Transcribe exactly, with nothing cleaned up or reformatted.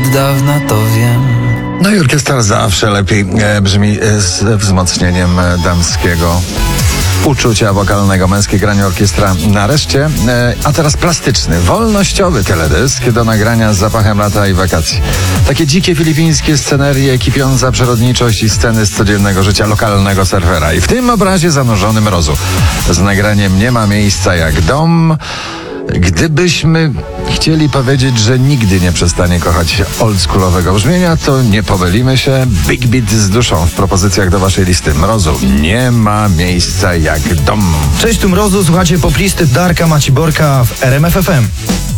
od dawna to wiem. No i orkiestra zawsze lepiej e, brzmi e, z wzmocnieniem e, damskiego uczucia wokalnego. Męskie granie orkiestra nareszcie. E, a teraz plastyczny, wolnościowy teledysk do nagrania z zapachem lata i wakacji. Takie dzikie filipińskie scenerie kipiąca przyrodniczość i sceny z codziennego życia lokalnego surfera. I w tym obrazie zanurzonym Mrozu z nagraniem Nie ma miejsca jak dom. Gdybyśmy chcieli powiedzieć, że nigdy nie przestanie kochać oldschoolowego brzmienia, to nie pomylimy się. Big Beat z duszą w propozycjach do waszej listy Mrozu. Nie ma miejsca jak dom. Cześć, tu Mrozu, słuchacie poplisty Darka Maciborka w R M F F M.